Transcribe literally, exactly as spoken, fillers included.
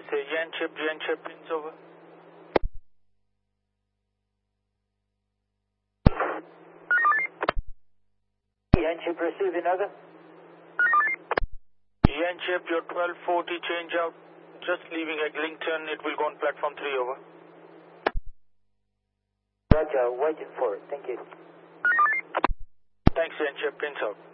say Yanchip, Yanchip, pins over. Yanchip receiving, over. Yanchip, your twelve forty change out, just leaving Eglinton, it will go on platform three, over. Roger, waiting for it, thank you. Thanks, Yanchip, pins out.